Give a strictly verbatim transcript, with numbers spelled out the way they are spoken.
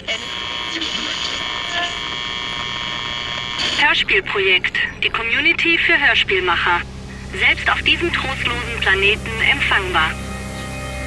Hörspielprojekt, die Community für Hörspielmacher. Selbst auf diesem trostlosen Planeten empfangbar.